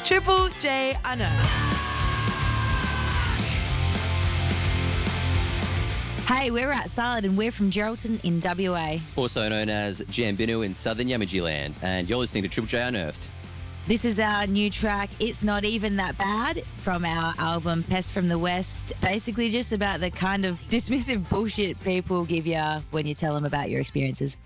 Triple J Unearthed. Hey, we're Rat Salad and we're from Geraldton in WA. Also known as Jambinu in southern Yamaji land, and you're listening to Triple J Unearthed. This is our new track, It's Not Even That Bad, from our album Pest from the West. Basically just about the kind of dismissive bullshit people give you when you tell them about your experiences.